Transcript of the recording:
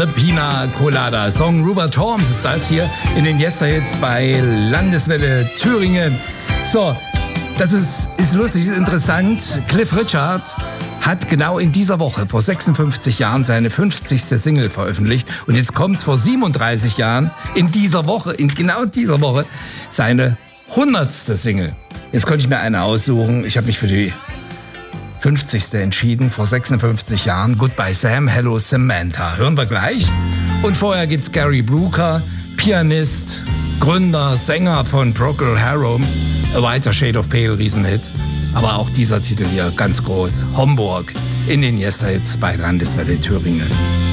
The Pina Colada Song. Robert Holmes ist das hier in den Yesterhits bei Landeswelle Thüringen. So, das ist lustig, ist interessant. Cliff Richard hat genau in dieser Woche, vor 56 Jahren, seine 50. Single veröffentlicht. Und jetzt kommt's vor 37 Jahren, in genau dieser Woche, seine 100. Single. Jetzt konnte ich mir eine aussuchen. Ich habe mich für die 50. entschieden, vor 56 Jahren. Goodbye Sam, Hello Samantha. Hören wir gleich. Und vorher gibt's Gary Brooker, Pianist, Gründer, Sänger von Procol Harum. A Whiter Shade of Pale, Riesenhit. Aber auch dieser Titel hier ganz groß. Homburg in den Yesterhits bei Landeswelle Thüringen.